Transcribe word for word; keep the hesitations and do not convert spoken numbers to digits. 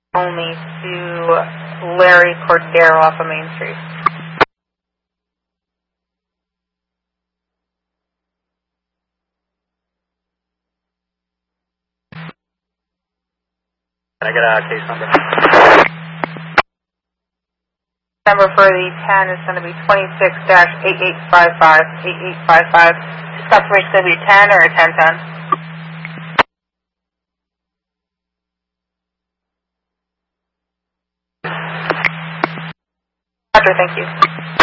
only to Larry Cordero off of Main Street. Can I get a case number? Number for the ten is going to be twenty-six dash eight eight five five, eight eight five five. This customer is going to be a ten or a ten ten? Roger, thank you.